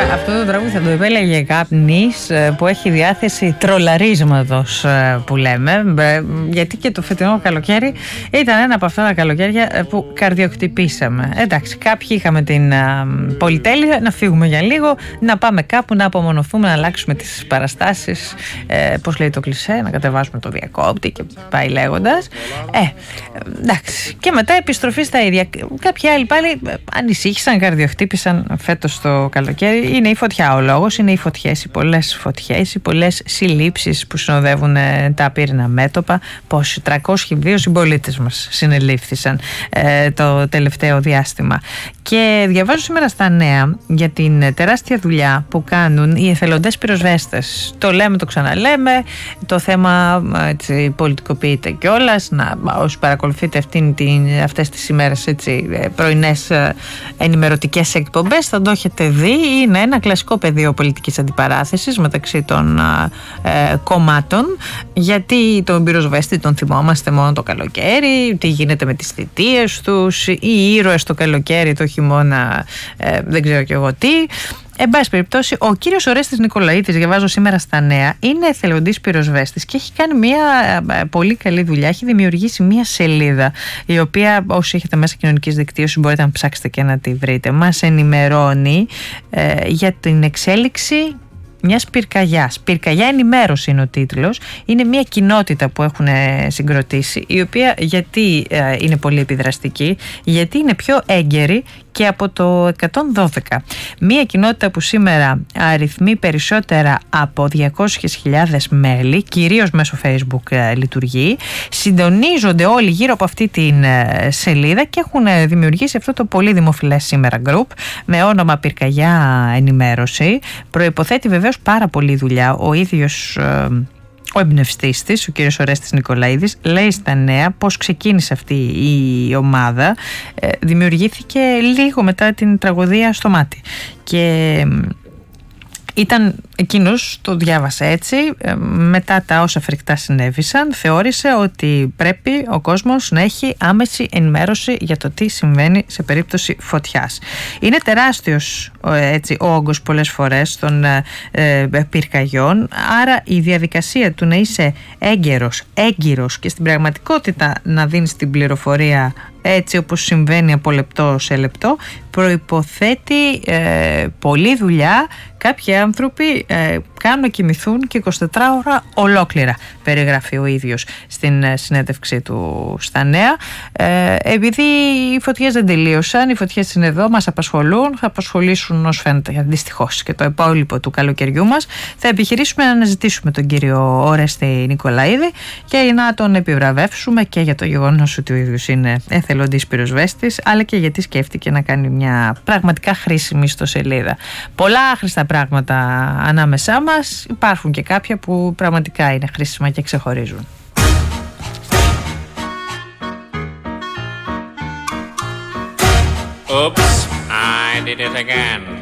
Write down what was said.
Αυτό το τραγούδι θα το επέλεγε κάποιος που έχει διάθεση τρολαρίσματος, που λέμε, γιατί και το φετινό καλοκαίρι ήταν ένα από αυτά τα καλοκαίρια που καρδιοκτυπήσαμε. Εντάξει, κάποιοι είχαμε την πολυτέλεια να φύγουμε για λίγο, να πάμε κάπου, να απομονωθούμε, να αλλάξουμε τις παραστάσεις, πώς λέει το κλισέ, να κατεβάσουμε το διακόπτη και πάει λέγοντας. Εντάξει, και μετά επιστροφή στα ίδια. Κάποιοι άλλοι πάλι ανησύχησαν, καρδιοχτύπησαν φέτος το καλοκαίρι. Είναι η φωτιά ο λόγος, είναι οι φωτιές, οι πολλές φωτιές, οι πολλές συλλήψεις που συνοδεύουν τα πύριννα μέτωπα. Πόσοι 302 συμπολίτες μας συνελήφθησαν το τελευταίο διάστημα. Και διαβάζω σήμερα στα νέα για την τεράστια δουλειά που κάνουν οι εθελοντές πυροσβέστες. Το λέμε, το ξαναλέμε, το θέμα έτσι πολιτικοποιείται κιόλας. Όσοι παρακολουθείτε αυτές τις ημέρες πρωινές ενημερωτικές εκπομπές θα το έχετε δει. Είναι ένα κλασικό πεδίο πολιτικής αντιπαράθεσης μεταξύ των κομμάτων, γιατί τον πυροσβέστη τον θυμόμαστε μόνο το καλοκαίρι, τι γίνεται με τις θητείες τους, οι ήρωες το καλοκαίρι, το χειμώνα δεν ξέρω κι εγώ τι. Εν πάση περιπτώσει, ο κύριος Ορέστης Νικολαίδης, διαβάζω σήμερα στα νέα, είναι εθελοντής πυροσβέστης και έχει κάνει μια πολύ καλή δουλειά. Έχει δημιουργήσει μια σελίδα, η οποία όσοι έχετε μέσα κοινωνικής δικτύωσης μπορείτε να ψάξετε και να τη βρείτε. Μας ενημερώνει για την εξέλιξη μιας πυρκαγιάς. Πυρκαγιά ενημέρωση είναι ο τίτλος. Είναι μια κοινότητα που έχουν συγκροτήσει, η οποία γιατί είναι πολύ επιδραστική, γιατί είναι πιο έγκαιρη και από το 112. Μια κοινότητα που σήμερα αριθμεί περισσότερα από 200.000 μέλη, κυρίως μέσω Facebook λειτουργεί. Συντονίζονται όλοι γύρω από αυτή την σελίδα και έχουν δημιουργήσει αυτό το πολύ δημοφιλές σήμερα group με όνομα Πυρκαγιά Ενημέρωση. Προϋποθέτει βεβαίως πάρα πολλή δουλειά. Ο ίδιος ο εμπνευστής της, ο κύριος Ορέστης Νικολαίδης, λέει στα νέα πώς ξεκίνησε αυτή η ομάδα. Δημιουργήθηκε λίγο μετά την τραγωδία στο Μάτι και ήταν εκείνος, το διάβασε έτσι, μετά τα όσα φρικτά συνέβησαν, θεώρησε ότι πρέπει ο κόσμος να έχει άμεση ενημέρωση για το τι συμβαίνει σε περίπτωση φωτιάς. Είναι τεράστιος ο όγκος πολλές φορές των πυρκαγιών, άρα η διαδικασία του να είσαι έγκυρος και στην πραγματικότητα να δίνεις την πληροφορία έτσι όπως συμβαίνει από λεπτό σε λεπτό, προϋποθέτει πολλή δουλειά. Κάποιοι άνθρωποι κάνουν να κοιμηθούν και 24 ώρα ολόκληρα, περιγράφει ο ίδιος στην συνέντευξή του στα νέα. Επειδή οι φωτιές δεν τελείωσαν, οι φωτιές είναι εδώ, μας απασχολούν, θα απασχολήσουν όσο φαίνεται δυστυχώς και το υπόλοιπο του καλοκαιριού μας. Θα επιχειρήσουμε να αναζητήσουμε τον κύριο Ορέστη Νικολαίδη και να τον επιβραβεύσουμε και για το γεγονός ότι ο ίδιος είναι εθελοντής πυροσβέστης, αλλά και γιατί σκέφτηκε να κάνει μια πραγματικά χρήσιμη ιστοσελίδα. Πολλά άχρηστα πράγματα ανάμεσά μας, υπάρχουν και κάποια που πραγματικά είναι χρήσιμα και ξεχωρίζουν. Oops, I did it again.